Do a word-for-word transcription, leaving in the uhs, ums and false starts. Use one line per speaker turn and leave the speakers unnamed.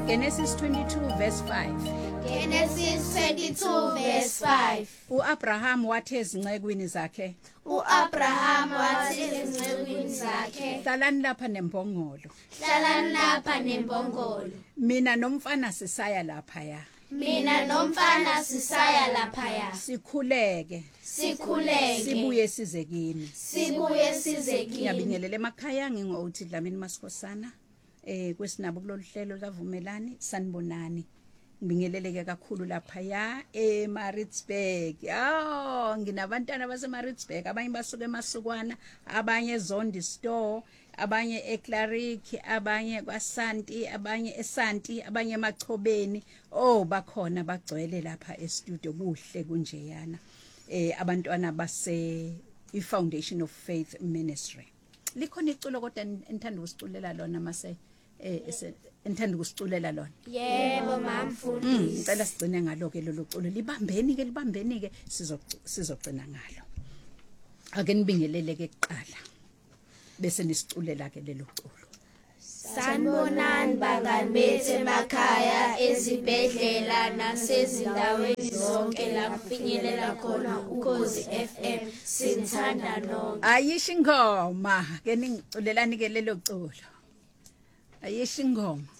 Genesis twenty-two verse five.
Genesis twenty-two verse five.
uAbraham wathi ezincekwini zakhe,
uAbraham wathi ezincekwini zakhe,
hlalani lapha nembongolo.
hlalani lapha nembongolo.
Mina nomfana sisaya lapha ya.
Mina nomfana sisaya lapha ya.
Sikhuleke.
Sikhuleke.
Sibuye size kini.
Sibuye size kini.
Ngiyabingelela emakhaya ngingokuthi Dlamini Masikhosana. Eh kwesinabo kulolu hlelo lavumelani sanibonani. Ngibingeleleke kakhulu lapha ya eMaritzburg. Oh, nginabantwana baseMaritzburg, abanye basuka eMasukwana, abanye eZondi Store, abanye eClaric, abanye kwaSanti, abanye eSanti, abanye eMachobeni. Oh, bakhona bagcwele lapha estudio kuhle kunjeyana. Eh abantwana base iFoundation of Faith Ministry. Likhona iculo kodwa enthanda ukusiculela lona mase eh enthanda ukusiculela lona.
Yebo mamfundisi.
Ngicela sigcine ngalo ke lolu culo. Libambeni ke libambeni ke sizogcina ngalo. Ake nibingelele ke kuqala. Bese nisiculela ke lelo culo.
Sanibonani bangani bethu emakhaya, ezibhedlela nasezindaweni zonke la kufinyelela khona uKhozi F M. Sinthanda nonke.
Ayisho ingoma ke ningiculelani ke lelo culo. Ayisho ingoma.